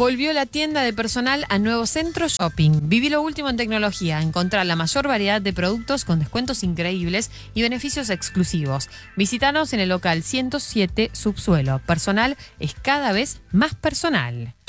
Volvió la tienda de personal a Nuevo Centro Shopping. Viví lo último en tecnología, encontrar la mayor variedad de productos con descuentos increíbles y beneficios exclusivos. Visítanos en el local 107 Subsuelo. Personal es cada vez más personal.